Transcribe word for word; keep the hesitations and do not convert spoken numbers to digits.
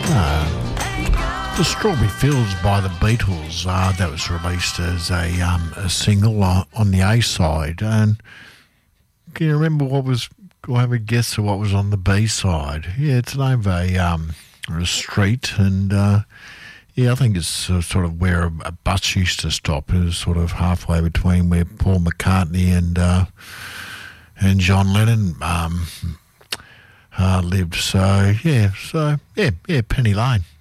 Uh, the Strawberry Fields by the Beatles, uh, that was released as a, um, a single on, on the A side. And can you remember what was, go have a guess of what was on the B side? Yeah, it's the name of a, um, a street, and uh, yeah, I think it's uh, sort of where a, a bus used to stop. It was sort of halfway between where Paul McCartney and uh, and John Lennon um, uh, lived. So yeah, so yeah, yeah, Penny Lane.